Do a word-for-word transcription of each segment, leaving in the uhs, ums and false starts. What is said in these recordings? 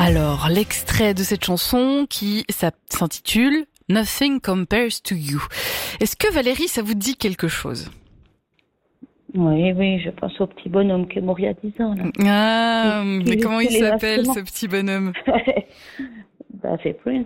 Alors, l'extrait de cette chanson qui s'intitule Nothing Compares to You. Est-ce que Valérie, ça vous dit quelque chose ? Oui, oui, je pense au petit bonhomme qui est mort il y a dix ans. Là. Ah, qui, mais qui comment il s'appelle, instruments. ce petit bonhomme ? Bah, c'est Prince.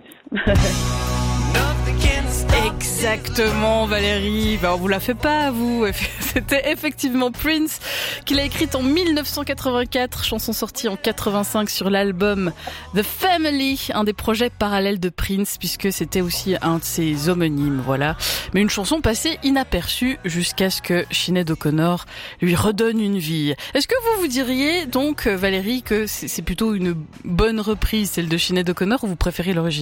Exactement, Valérie. Ben, on vous la fait pas, vous. C'était effectivement Prince qui l'a écrite en dix-neuf cent quatre-vingt-quatre, chanson sortie en quatre-vingt-cinq sur l'album The Family, un des projets parallèles de Prince, puisque c'était aussi un de ses homonymes, voilà. Mais une chanson passée inaperçue jusqu'à ce que Sinéad O'Connor lui redonne une vie. Est-ce que vous vous diriez donc, Valérie, que c'est plutôt une bonne reprise, celle de Sinéad O'Connor, ou vous préférez l'original ?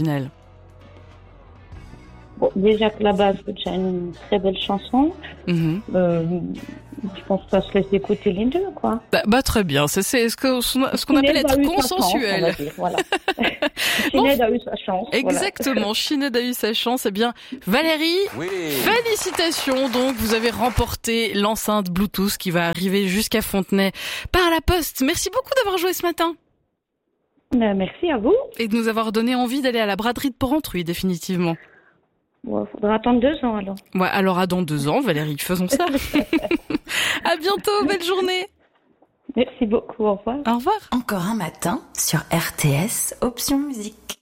Bon, déjà que la base, c'est déjà une très belle chanson. Mm-hmm. Euh, je pense que ça se laisse écouter les deux, quoi. Bah, bah très bien. C'est, c'est ce, que, ce qu'on appelle être consensuel. Chance, on va dire, voilà. Sinéad bon, a eu sa chance. Exactement. Voilà. Sinéad a eu sa chance. Eh bien, Valérie, oui. Félicitations. Donc, vous avez remporté l'enceinte Bluetooth qui va arriver jusqu'à Fontenay par la poste. Merci beaucoup d'avoir joué ce matin. Euh, merci à vous. Et de nous avoir donné envie d'aller à la braderie de Porrentruy, définitivement. Bon, faudra attendre deux ans alors. Ouais, alors à dans deux ans, Valérie, faisons ça. À bientôt, belle journée. Merci beaucoup, au revoir. Au revoir. Encore un matin sur R T S, option musique.